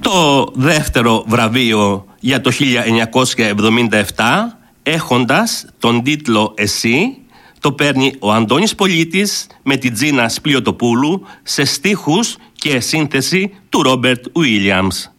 Το δεύτερο βραβείο για το 1977, έχοντας τον τίτλο «Εσύ», το παίρνει ο Αντώνης Πολίτης με την Τζίνα Σπλιωτοπούλου σε στίχους και σύνθεση του Ρόμπερτ Ουίλιαμς.